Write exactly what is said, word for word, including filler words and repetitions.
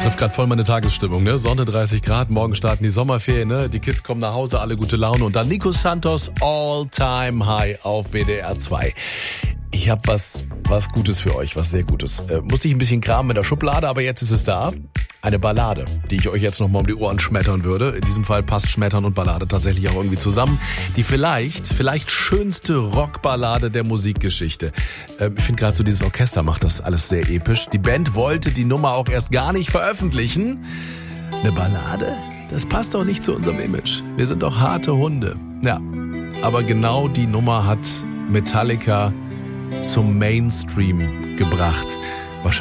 Trifft gerade voll meine Tagesstimmung, ne? Sonne, dreißig Grad, morgen starten die Sommerferien, ne? Die Kids kommen nach Hause, alle gute Laune und dann Nico Santos All-Time High auf W D R zwei. Ich habe was, was Gutes für euch, was sehr Gutes. Äh, musste ich ein bisschen kramen in der Schublade, aber jetzt ist es da. Eine Ballade, die ich euch jetzt nochmal um die Ohren schmettern würde. In diesem Fall passt Schmettern und Ballade tatsächlich auch irgendwie zusammen. Die vielleicht, vielleicht schönste Rockballade der Musikgeschichte. Äh, ich finde gerade so dieses Orchester macht das alles sehr episch. Die Band wollte die Nummer auch erst gar nicht veröffentlichen. Eine Ballade? Das passt doch nicht zu unserem Image. Wir sind doch harte Hunde. Ja, aber genau die Nummer hat Metallica zum Mainstream gebracht.